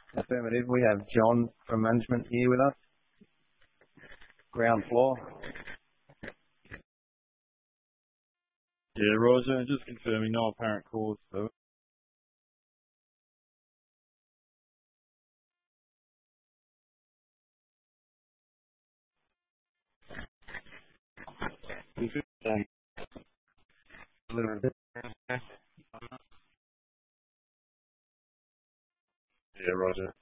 Affirmative. We have John from management here with us. Ground floor. Yeah, Roger. Just confirming no apparent cause. So. A little bit. Yeah, Roger.